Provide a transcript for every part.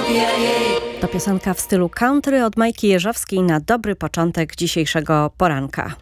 To piosenka w stylu country od Majki Jeżowskiej na dobry początek dzisiejszego poranka.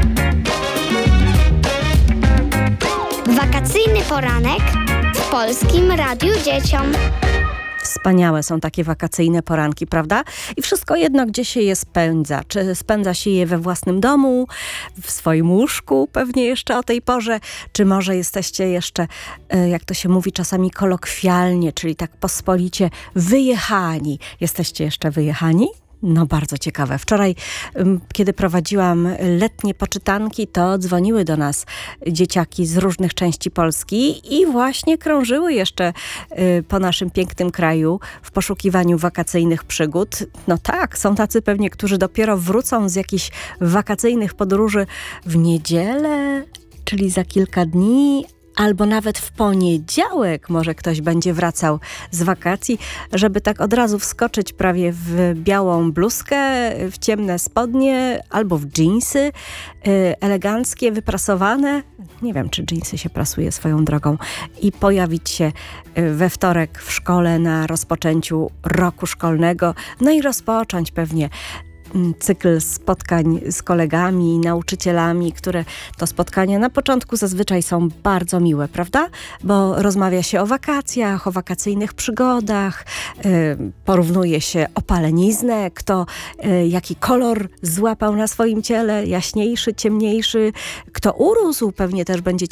Wakacyjny poranek w Polskim Radiu Dzieciom. Wspaniałe są takie wakacyjne poranki, prawda? I wszystko jedno, gdzie się je spędza. Czy spędza się je we własnym domu, w swoim łóżku, pewnie jeszcze o tej porze, czy może jesteście jeszcze, jak to się mówi czasami kolokwialnie, czyli tak pospolicie wyjechani. Jesteście jeszcze wyjechani? No bardzo ciekawe. Wczoraj, kiedy prowadziłam letnie poczytanki, to dzwoniły do nas dzieciaki z różnych części Polski i właśnie krążyły jeszcze po naszym pięknym kraju w poszukiwaniu wakacyjnych przygód. No tak, są tacy pewnie, którzy dopiero wrócą z jakichś wakacyjnych podróży w niedzielę, czyli za kilka dni, albo nawet w poniedziałek może ktoś będzie wracał z wakacji, żeby tak od razu wskoczyć prawie w białą bluzkę, w ciemne spodnie albo w dżinsy eleganckie, wyprasowane. Nie wiem, czy dżinsy się prasuje swoją drogą. I pojawić się we wtorek w szkole na rozpoczęciu roku szkolnego. No i rozpocząć pewnie cykl spotkań z kolegami, nauczycielami, które to spotkania na początku zazwyczaj są bardzo miłe, prawda? Bo rozmawia się o wakacjach, o wakacyjnych przygodach, porównuje się opaleniznę, kto jaki kolor złapał na swoim ciele, jaśniejszy, ciemniejszy, kto urósł, pewnie też będzie